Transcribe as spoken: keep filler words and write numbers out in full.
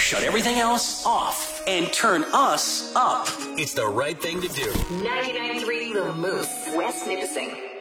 Shut everything else off and turn us up. It's the right thing to do. ninety-nine point three The Moose, West Nipissing.